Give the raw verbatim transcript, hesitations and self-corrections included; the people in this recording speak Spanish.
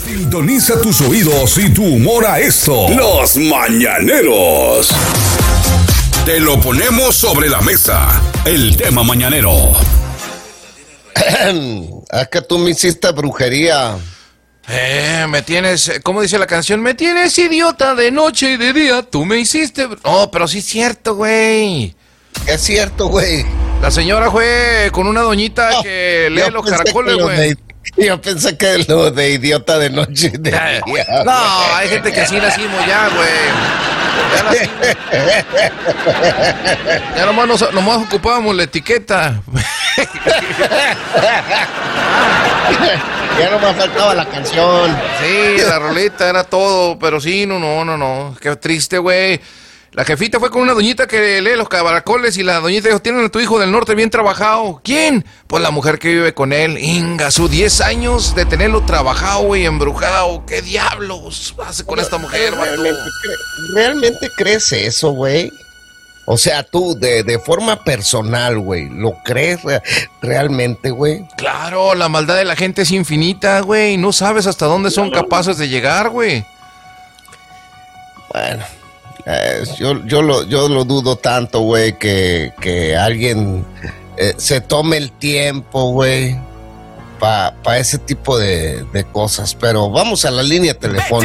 Sintoniza tus oídos y tu humor a esto. Los Mañaneros. Te lo ponemos sobre la mesa. El tema mañanero. Es que tú me hiciste brujería. Eh, me tienes, ¿cómo dice la canción? Me tienes idiota de noche y de día, tú me hiciste... No, pero sí es cierto, güey. Es cierto, güey. La señora fue con una doñita No, que lee los pensé caracoles, que lo güey. de- Yo pensé que lo de idiota de noche y de Eh, día, No, güey. hay gente que así nacimos ya, güey. Ya, nacimos. Ya nomás, nos, nomás ocupábamos la etiqueta. Ya no me faltaba la canción. Sí, la roleta era todo, pero sí, no, no, no, no. Qué triste, güey. La jefita fue con una doñita que lee los caracoles y la doñita dijo, tienen a tu hijo del norte bien trabajado. ¿Quién? Pues la mujer que vive con él. Inga, sus diez años de tenerlo trabajado, güey, embrujado. ¿Qué diablos hace con esta mujer, vato? ¿Realmente, cre- ¿Realmente crees eso, güey? O sea, tú, de, de forma personal, güey, ¿lo crees re- realmente, güey? Claro, la maldad de la gente es infinita, güey. No sabes hasta dónde son capaces de llegar, güey. Bueno, eh, yo, yo, lo, yo lo dudo tanto, güey, que, que alguien eh, se tome el tiempo, güey, para pa ese tipo de, de cosas. Pero vamos a la línea telefónica.